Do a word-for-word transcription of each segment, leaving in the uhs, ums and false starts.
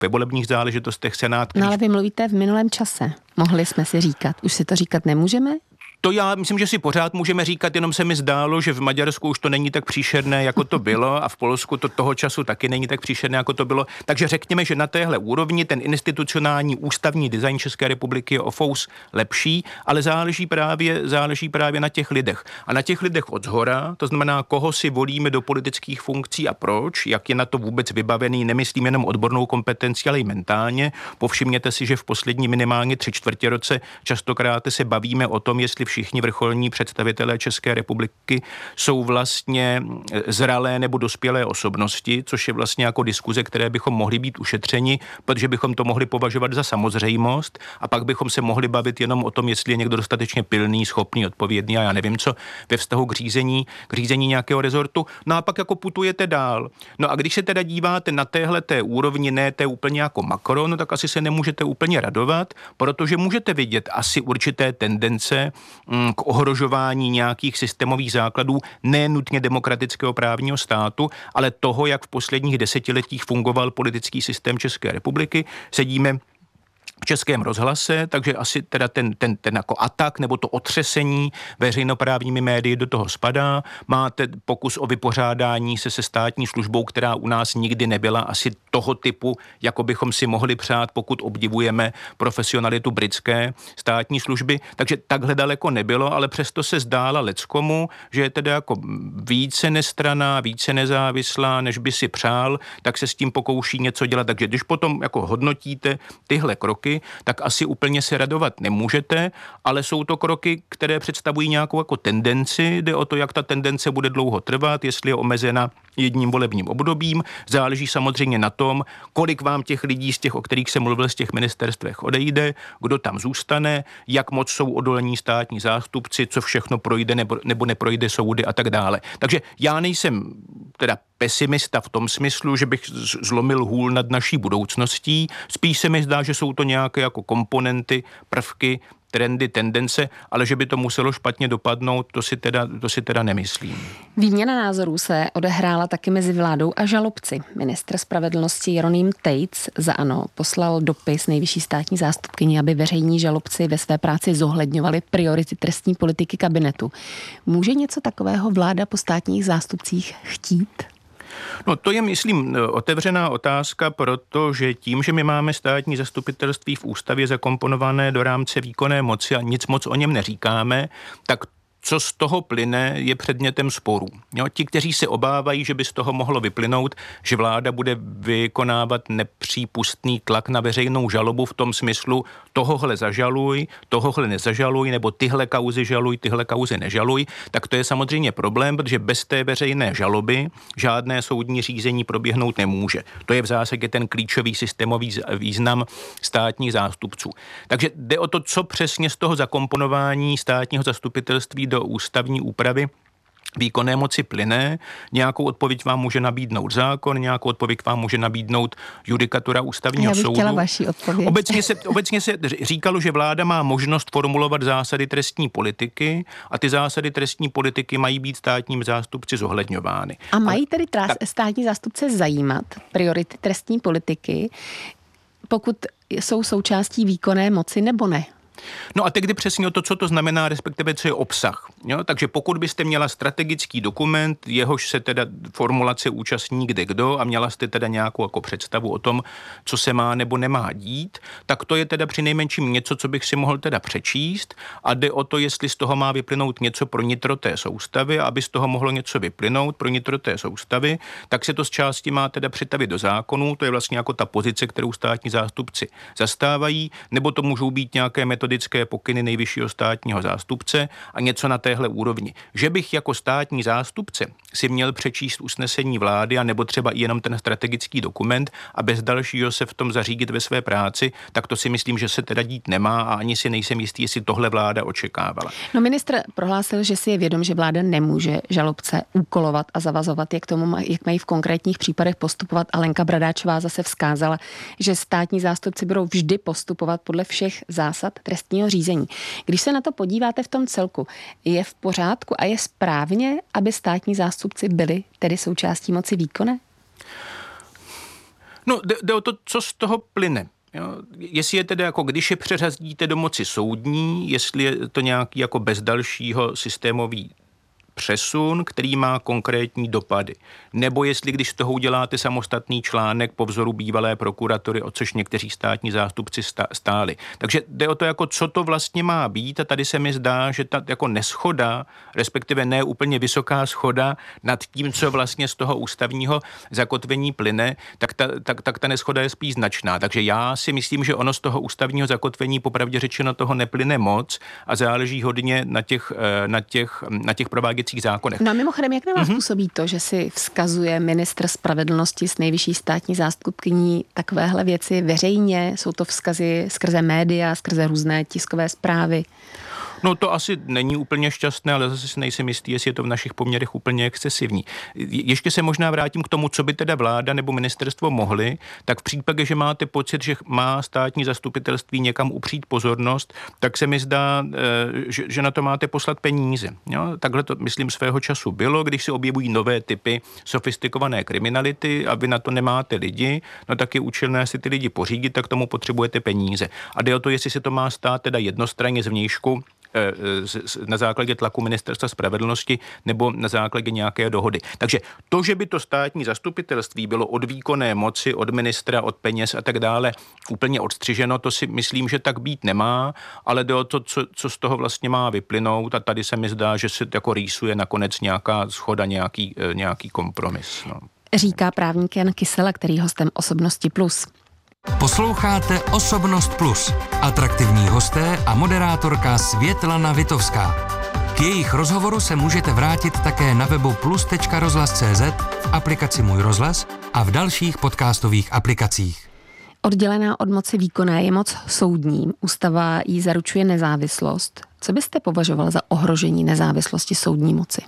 ve volebních záležitostech Senát. No ale vy mluvíte v minulém čase. Mohli jsme si říkat. Už si to říkat nemůžeme? To já myslím, že si pořád můžeme říkat, jenom se mi zdálo, že v Maďarsku už to není tak příšerné, jako to bylo, a v Polsku to toho času taky není tak příšerné, jako to bylo. Takže řekněme, že na téhle úrovni ten institucionální ústavní design České republiky je o fous lepší, ale záleží právě, záleží právě na těch lidech. A na těch lidech odzhora, to znamená, koho si volíme do politických funkcí a proč, jak je na to vůbec vybavený, nemyslím jenom odbornou kompetenci, ale i mentálně. Povšimněte si, že v poslední minimálně tři čtvrtě roce častokrát se bavíme o tom, jestli všichni vrcholní představitelé České republiky jsou vlastně zralé nebo dospělé osobnosti, což je vlastně jako diskuze, které bychom mohli být ušetřeni, protože bychom to mohli považovat za samozřejmost a pak bychom se mohli bavit jenom o tom, jestli je někdo dostatečně pilný, schopný, odpovědný a já nevím co ve vztahu k řízení, k řízení nějakého rezortu. No a pak jako putujete dál. No a když se teda díváte na téhle té úrovni, ne té úplně jako makro, no tak asi se nemůžete úplně radovat, protože můžete vidět asi určité tendence k ohrožování nějakých systémových základů ne nutně demokratického právního státu, ale toho, jak v posledních desetiletích fungoval politický systém České republiky. Sedíme v Českém rozhlase, takže asi teda ten, ten, ten jako atak nebo to otřesení veřejnoprávními médii do toho spadá. Máte pokus o vypořádání se se státní službou, která u nás nikdy nebyla asi toho typu, jako bychom si mohli přát, pokud obdivujeme profesionalitu britské státní služby. Takže takhle daleko nebylo, ale přesto se zdála leckomu, že je teda jako více nestranná, více nezávislá, než by si přál, tak se s tím pokouší něco dělat. Takže když potom jako hodnotíte tyhle kroky, tak asi úplně se radovat nemůžete, ale jsou to kroky, které představují nějakou jako tendenci, jde o to, jak ta tendence bude dlouho trvat, jestli je omezena jedním volebním obdobím, záleží samozřejmě na tom, kolik vám těch lidí z těch, o kterých jsem mluvil, z těch ministerstvech odejde, kdo tam zůstane, jak moc jsou odolní státní zástupci, co všechno projde nebo, nebo neprojde soudy a tak dále. Takže já nejsem teda pesimista v tom smyslu, že bych zlomil hůl nad naší budoucností. Spíš se mi zdá, že jsou to nějaké jako komponenty, prvky, trendy, tendence, ale že by to muselo špatně dopadnout, to si teda, to si teda nemyslím. Výměna názorů se odehrála taky mezi vládou a žalobci. Ministr spravedlnosti Jeroným Tejc za ANO poslal dopis nejvyšší státní zástupkyni, aby veřejní žalobci ve své práci zohledňovali priority trestní politiky kabinetu. Může něco takového vláda po státních zástupcích chtít? No to je, myslím, otevřená otázka, protože tím, že my máme státní zastupitelství v ústavě zakomponované do rámce výkonné moci a nic moc o něm neříkáme, tak co z toho plyne, je předmětem sporů. Jo, ti, kteří se obávají, že by z toho mohlo vyplynout, že vláda bude vykonávat nepřípustný tlak na veřejnou žalobu v tom smyslu tohohle zažaluj, tohohle nezažaluj, nebo tyhle kauzy žaluj, tyhle kauzy nežaluj, tak to je samozřejmě problém, protože bez té veřejné žaloby žádné soudní řízení proběhnout nemůže. To je v zásadě ten klíčový systémový význam státních zástupců. Takže jde o to, co přesně z toho zakomponování státního zastupitelství do ústavní úpravy výkonné moci plyne. Nějakou odpověď vám může nabídnout zákon, nějakou odpověď vám může nabídnout judikatura ústavního soudu. Já bych chtěla vaši odpověď. Obecně se, obecně se říkalo, že vláda má možnost formulovat zásady trestní politiky a ty zásady trestní politiky mají být státním zástupci zohledňovány. A mají tedy trás, tak, státní zástupce zajímat priority trestní politiky, pokud jsou součástí výkonné moci nebo ne? No a teď přesně o to, co to znamená, respektive co je obsah. Jo? Takže pokud byste měla strategický dokument, jehož se teda formulace účastní kde kdo a měla jste teda nějakou jako představu o tom, co se má nebo nemá dít, tak to je teda přinejmenším něco, co bych si mohl teda přečíst a jde o to, jestli z toho má vyplynout něco pro nitro té soustavy a aby z toho mohlo něco vyplynout pro nitro té soustavy, tak se to z části má teda přetavit do zákonu, to je vlastně jako ta pozice, kterou státní zástupci zastávají, nebo to můžou být nějaké metodické pokyny nejvyššího státního zástupce a něco na téhle úrovni. Že bych jako státní zástupce si měl přečíst usnesení vlády a nebo třeba i jenom ten strategický dokument a bez dalšího se v tom zařídit ve své práci, tak to si myslím, že se teda dít nemá a ani si nejsem jistý, jestli tohle vláda očekávala. No ministr prohlásil, že si je vědom, že vláda nemůže žalobce úkolovat a zavazovat, jak tomu jak mají v konkrétních případech postupovat. A Lenka Bradáčová zase vzkázala, že státní zástupci budou vždy postupovat podle všech zásad trestního řízení. Když se na to podíváte v tom celku, je v pořádku a je správně, aby státní zástupci byli tedy součástí moci výkonné? No, jde, jde o to, co z toho plyne. Jo? Jestli je tedy jako, když je přeřadíte do moci soudní, jestli je to nějaký jako bez dalšího systémový přesun, který má konkrétní dopady. Nebo jestli, když z toho uděláte samostatný článek po vzoru bývalé prokuratury, o což někteří státní zástupci stáli. Takže jde o to, jako, co to vlastně má být, a tady se mi zdá, že ta jako neschoda, respektive ne úplně vysoká schoda nad tím, co vlastně z toho ústavního zakotvení plyne, tak ta, tak, tak ta neschoda je spíš značná. Takže já si myslím, že ono z toho ústavního zakotvení popravdě řečeno toho neplyne moc a záleží hodně na těch, na těch, na těch prováděcích zákonech. No a mimochodem, jak na vás mm-hmm. působí to, že si vzkazuje ministr spravedlnosti s nejvyšší státní zástupkyní takovéhle věci veřejně? Jsou to vzkazy skrze média, skrze různé tiskové zprávy? No to asi není úplně šťastné, ale zase si nejsem jistý, jestli je to v našich poměrech úplně excesivní. Ještě se možná vrátím k tomu, co by teda vláda nebo ministerstvo mohly, tak v případě, že máte pocit, že má státní zastupitelství někam upřít pozornost, tak se mi zdá, že, že na to máte poslat peníze. Jo? Takhle to, myslím, svého času bylo, když se objevují nové typy sofistikované kriminality a vy na to nemáte lidi, no tak je účelné si ty lidi pořídit, tak tomu potřebujete peníze. A jde o to, jestli se to má stát teda jednostranně zvnějšku, na základě tlaku ministerstva spravedlnosti nebo na základě nějaké dohody. Takže to, že by to státní zastupitelství bylo od výkonné moci, od ministra, od peněz a tak dále úplně odstřiženo, to si myslím, že tak být nemá, ale jde o to, co, co z toho vlastně má vyplynout, a tady se mi zdá, že se jako rýsuje nakonec nějaká shoda, nějaký, nějaký kompromis. No. Říká právník Jan Kysela, který je hostem Osobnosti plus. Posloucháte Osobnost plus. Atraktivní hosté a moderátorka Světlana Vitovská. K jejich rozhovoru se můžete vrátit také na webu plus tečka rozhlas tečka cé zet, v aplikaci Můj rozhlas a v dalších podcastových aplikacích. Oddělená od moci výkonné je moc soudní. Ústava jí zaručuje nezávislost. Co byste považoval za ohrožení nezávislosti soudní moci?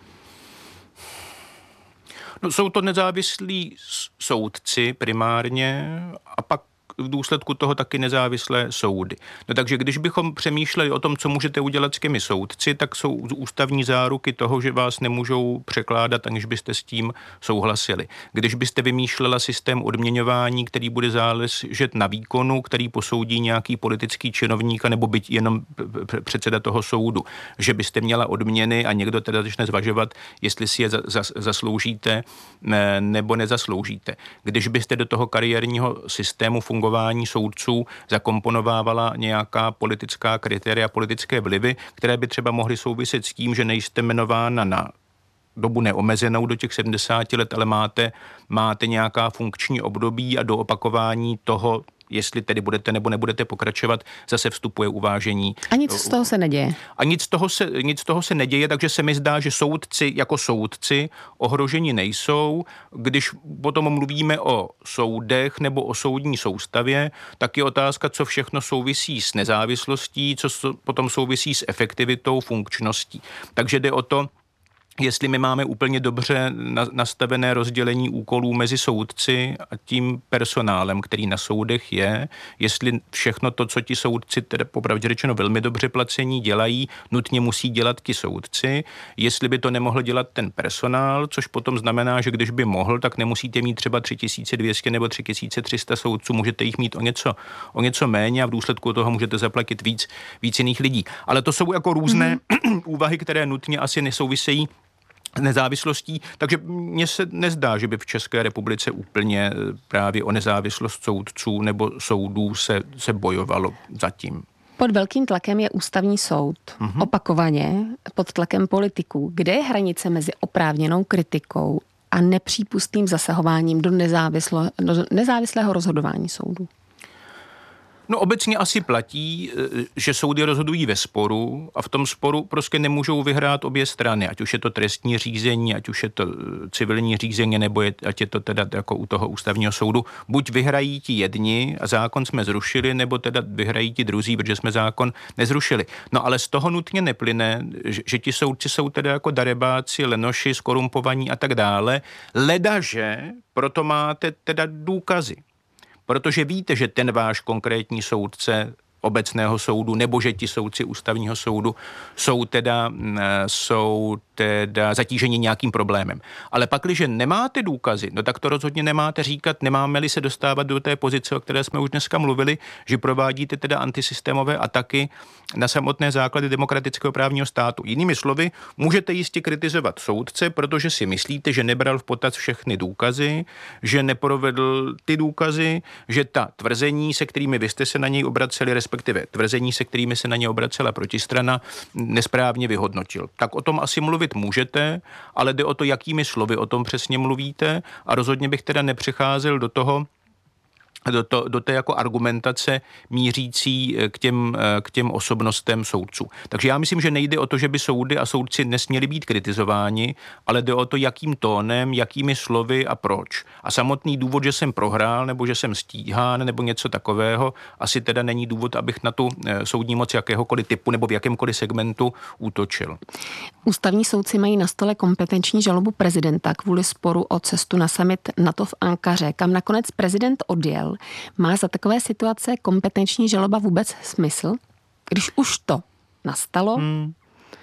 No, jsou to nezávislí soudci primárně a pak v důsledku toho taky nezávislé soudy. No takže když bychom přemýšleli o tom, co můžete udělat s těmi soudci, tak jsou ústavní záruky toho, že vás nemůžou překládat, aniž byste s tím souhlasili. Když byste vymýšlela systém odměňování, který bude záležet na výkonu, který posoudí nějaký politický činovník nebo byť jenom předseda toho soudu, že byste měla odměny a někdo teda začne zvažovat, jestli si je zasloužíte nebo nezasloužíte. Když byste do toho kariérního systému fungovali fungování soudců zakomponovávala nějaká politická kritéria, politické vlivy, které by třeba mohly souviset s tím, že nejste jmenována na dobu neomezenou do těch sedmdesáti let, ale máte, máte nějaká funkční období a do opakování toho, jestli tedy budete nebo nebudete pokračovat, zase vstupuje uvážení. A nic z toho se neděje. A nic z toho se, nic z toho se neděje, takže se mi zdá, že soudci jako soudci ohroženi nejsou. Když potom mluvíme o soudech nebo o soudní soustavě, tak je otázka, co všechno souvisí s nezávislostí, co potom souvisí s efektivitou, funkčností. Takže jde o to, jestli my máme úplně dobře nastavené rozdělení úkolů mezi soudci a tím personálem, který na soudech je, jestli všechno to, co ti soudci, teda popravdě řečeno velmi dobře placení, dělají, nutně musí dělat ti soudci, jestli by to nemohl dělat ten personál, což potom znamená, že když by mohl, tak nemusíte mít třeba tři tisíce dvě stě nebo tři tisíce tři sta soudců, můžete jich mít o něco, o něco méně a v důsledku toho můžete zaplatit víc, víc jiných lidí. Ale to jsou jako různé mm. úvahy, které nutně asi nesouvisejí nezávislostí, takže mně se nezdá, že by v České republice úplně právě o nezávislost soudců nebo soudů se, se bojovalo zatím. Pod velkým tlakem je ústavní soud. Mm-hmm. Opakovaně pod tlakem politiků. Kde je hranice mezi oprávněnou kritikou a nepřípustným zasahováním do, nezávislo, do nezávislého rozhodování soudu? No obecně asi platí, že soudy rozhodují ve sporu a v tom sporu prostě nemůžou vyhrát obě strany, ať už je to trestní řízení, ať už je to civilní řízení, nebo je, ať je to teda jako u toho ústavního soudu. Buď vyhrají ti jedni a zákon jsme zrušili, nebo teda vyhrají ti druzí, protože jsme zákon nezrušili. No ale z toho nutně neplyne, že, že ti soudci jsou teda jako darebáci, lenoši, skorumpovaní a tak dále, ledaže proto máte teda důkazy. Protože víte, že ten váš konkrétní soudce obecného soudu nebo že ti soudci ústavního soudu jsou teda, jsou teda zatíženi nějakým problémem. Ale pak, když nemáte důkazy, no tak to rozhodně nemáte říkat, nemáme-li se dostávat do té pozice, o které jsme už dneska mluvili, že provádíte teda antisystémové ataky na samotné základy demokratického právního státu. Jinými slovy, můžete jistě kritizovat soudce, protože si myslíte, že nebral v potaz všechny důkazy, že neprovedl ty důkazy, že ta tvrzení, se kterými vy jste se na něj obraceli, respektive tvrzení, se kterými se na něj obracela protistrana, nesprávně vyhodnotil. Tak o tom asi mluvit můžete, ale jde o to, jakými slovy o tom přesně mluvíte a rozhodně bych teda nepřecházel do toho, Do, to, do té jako argumentace mířící k těm, k těm osobnostem soudců. Takže já myslím, že nejde o to, že by soudy a soudci nesměli být kritizováni, ale jde o to, jakým tónem, jakými slovy a proč. A samotný důvod, že jsem prohrál, nebo že jsem stíhán, nebo něco takového, asi teda není důvod, abych na tu soudní moc jakéhokoliv typu nebo v jakémkoliv segmentu útočil. Ústavní soudci mají na stole kompetenční žalobu prezidenta kvůli sporu o cestu na summit NATO v Ankaře, kam nakonec prezident odjel. Má za takové situace kompetenční žaloba vůbec smysl, když už to nastalo hmm.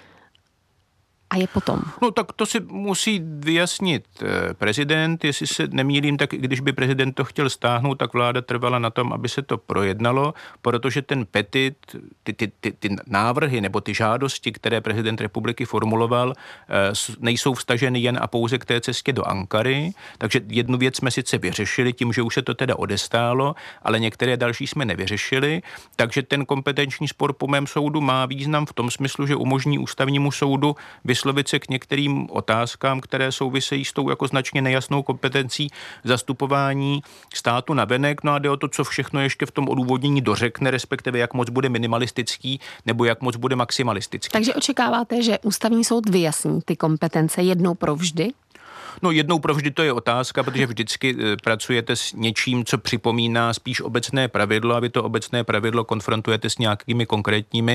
a je potom? No tak to si musí vyjasnit prezident, jestli se nemýlím, tak když by prezident to chtěl stáhnout, tak vláda trvala na tom, aby se to projednalo, protože ten petit, ty, ty, ty, ty návrhy nebo ty žádosti, které prezident republiky formuloval, nejsou vstaženy jen a pouze k té cestě do Ankary, takže jednu věc jsme sice vyřešili tím, že už se to teda odestálo, ale některé další jsme nevyřešili, takže ten kompetenční spor po mém soudu má význam v tom smyslu, že umožní ústavnímu soudu vyslovit se k některým otázkám, které souvisejí s tou jako značně nejasnou kompetencí zastupování státu navenek. No a jde o to, co všechno ještě v tom odůvodnění dořekne, respektive jak moc bude minimalistický nebo jak moc bude maximalistický. Takže očekáváte, že ústavní soud vyjasní ty kompetence jednou provždy? No jednou provždy to je otázka, protože vždycky pracujete s něčím, co připomíná spíš obecné pravidlo a vy to obecné pravidlo konfrontujete s nějakými konkrétními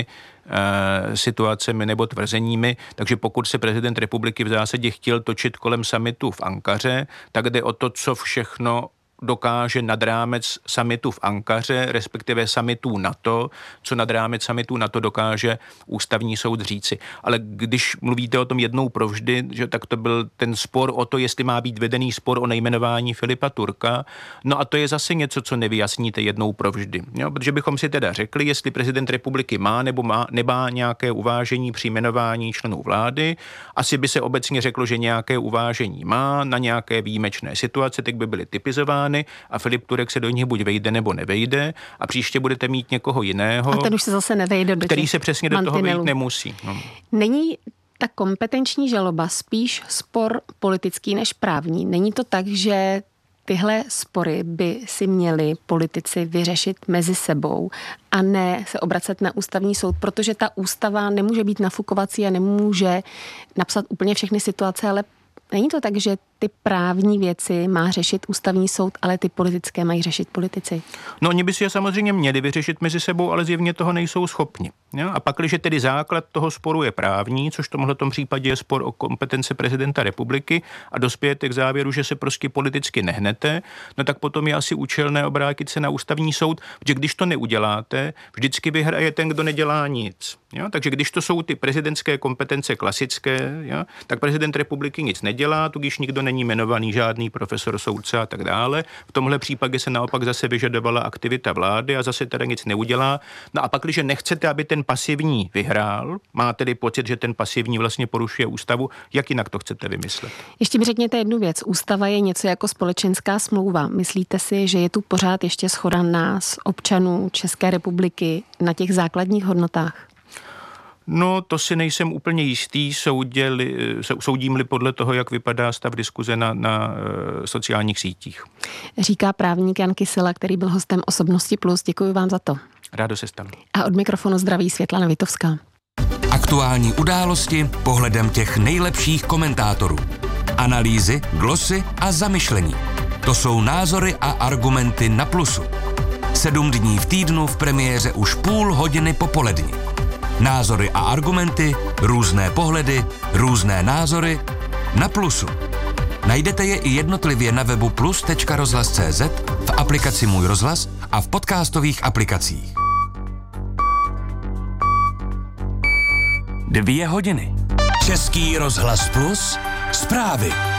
e, situacemi nebo tvrzeními, takže pokud se prezident republiky v zásadě chtěl točit kolem summitu v Ankaře, tak jde o to, co všechno dokáže nad rámec summitu v Ankaře, respektive summitů NATO, co nad rámec summitů NATO dokáže ústavní soud říci. Ale když mluvíte o tom jednou provždy, že tak to byl ten spor o to, jestli má být vedený spor o nejmenování Filipa Turka, no a to je zase něco, co nevyjasníte jednou provždy. Jo? Protože bychom si teda řekli, jestli prezident republiky má nebo má, nemá nějaké uvážení při jmenování členů vlády, asi by se obecně řeklo, že nějaké uvážení má na nějaké výjimečné situace, tak by byly typizovány a Filip Turek se do nich buď vejde nebo nevejde a příště budete mít někoho jiného, a ten už se zase nevejde do který se přesně do toho vejít nemusí. No. Není ta kompetenční žaloba spíš spor politický než právní? Není to tak, že tyhle spory by si měli politici vyřešit mezi sebou a ne se obracet na ústavní soud, protože ta ústava nemůže být nafukovací a nemůže napsat úplně všechny situace, ale není to tak, že ty právní věci má řešit ústavní soud, ale ty politické mají řešit politici? No oni by si je samozřejmě měli vyřešit mezi sebou, ale zjevně toho nejsou schopni. Jo? A pak, když tedy základ toho sporu je právní, což v tomhletom případě je spor o kompetence prezidenta republiky a dospějete k závěru, že se prostě politicky nehnete, no tak potom je asi účelné obrátit se na ústavní soud, protože když to neuděláte, vždycky vyhraje ten, kdo nedělá nic. Jo? Takže když to jsou ty prezidentské kompetence klasické, jo? tak prezident republiky nic nedělá, tudíž nikdo není jmenovaný žádný profesor, soudce a tak dále. V tomhle případě se naopak zase vyžadovala aktivita vlády a zase teda nic neudělá. No a pak, když nechcete, aby ten pasivní vyhrál, má tedy pocit, že ten pasivní vlastně porušuje ústavu, jak jinak to chcete vymyslet? Ještě mi řekněte jednu věc. Ústava je něco jako společenská smlouva. Myslíte si, že je tu pořád ještě shoda nás, občanů České republiky, na těch základních hodnotách? No, to si nejsem úplně jistý, souděli, soudím-li podle toho, jak vypadá stav diskuze na, na e, sociálních sítích. Říká právník Jan Kysela, který byl hostem Osobnosti plus. Děkuji vám za to. Rádo se stalo. A od mikrofonu zdraví Světlana Vitovská. Aktuální události pohledem těch nejlepších komentátorů. Analýzy, glosy a zamyšlení. To jsou názory a argumenty na Plusu. Sedm dní v týdnu v premiéře už půl hodiny popolední. Názory a argumenty, různé pohledy, různé názory na Plusu. Najdete je i jednotlivě na webu plus tečka rozhlas tečka cé zet, v aplikaci Můj rozhlas a v podcastových aplikacích. Dvě hodiny. Český rozhlas Plus, zprávy.